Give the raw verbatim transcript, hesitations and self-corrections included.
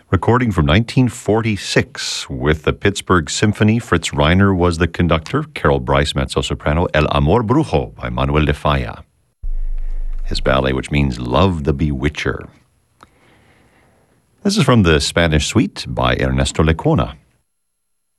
recording from nineteen forty-six with the Pittsburgh Symphony. Fritz Reiner was the conductor. Carol Bryce, mezzo-soprano. El Amor Brujo by Manuel de Falla. His ballet, which means Love the Bewitcher. This is from the Spanish Suite by Ernesto Lecuona.